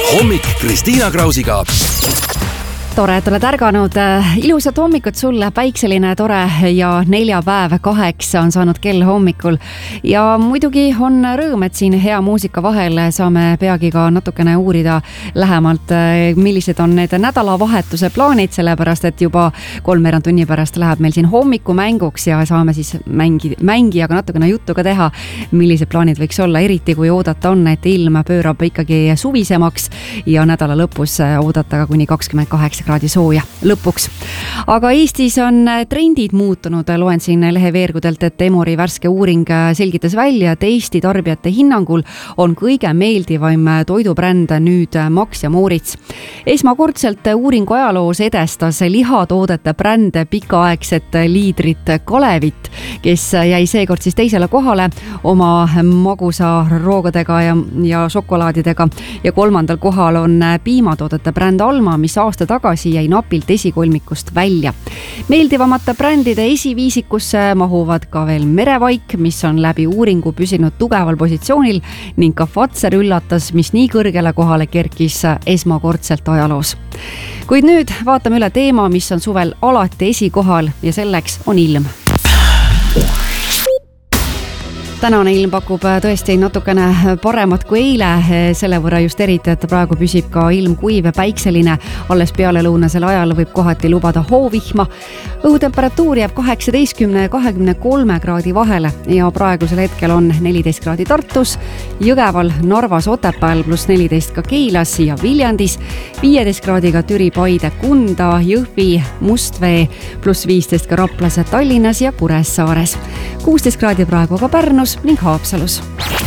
hommik Kristiina Krausiga. Tore, et oled ärganud. Ilusat hommikut sulle, päikseline, tore ja neljapäev 8 on saanud kell hommikul. Ja muidugi on rõõm, et siin hea muusika vahel saame peagi ka natukene uurida lähemalt, millised on need nädalavahetuse plaanid, sellepärast et juba 3 tunni pärast läheb meil siin hommikumänguks ja saame siis mängijaga natukene juttu ka teha, millised plaanid võiks olla, eriti kui oodata on, et ilm pöörab ikkagi suvisemaks ja nädala lõpus oodata ka kuni 28 kraadi sooja lõpuks. Aga Eestis on trendid muutunud. Loen siin leheveergudelt, et Emori värske uuring selgitas välja, et Eesti tarbijate hinnangul on kõige meeldivaim toidubränd nüüd Max ja Moritz. Esmakordselt uuringu ajaloos edestas lihatoodete brände pikaaegset liidrit Kalevit, kes jäi seekord siis teisele kohale oma magusa roogadega ja šokolaadidega. Ja 3. kohal on piimatoodete bränd Alma, mis aasta tagasi jäi napilt esikolmikust välja. Meeldivamate brändide esiviisikusse mahuvad ka veel Merevaik, mis on läbi uuringu püsinud tugeval positsioonil, ning ka Fazer üllatas, mis nii kõrgele kohale kerkis esmakordselt ajaloos. Kuid nüüd vaatame üle teema, mis on suvel alati esikohal ja selleks on ilm. Tänane ilm pakub tõesti natukene paremat kui eile, selle võrra just eriti, et praegu püsib ka ilm kuiv ja päikseline. Alles peale lõunasel ajal võib kohati lubada hoovihma. Õhutemperatuur jääb 18 ja 23 kraadi vahele ja praegusel hetkel on 14 kraadi Tartus, Jõgeval, Narvas, Otepääl +14 ka Keilas ja Viljandis, 15 kraadiga Türi, Paide, Kunda, Jõhvi, Mustvee, +15 ka Raplas ja Tallinnas ja Kuressaares. 16 kraadi praegu ka Pärnus ning Haapsalus.